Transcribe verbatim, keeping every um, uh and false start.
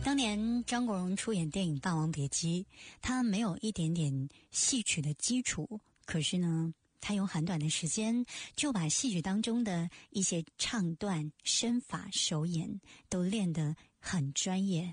当年张国荣出演电影《霸王别姬》，他没有一点点戏曲的基础，可是呢他用很短的时间就把戏曲当中的一些唱段、身法、手眼都练得很专业。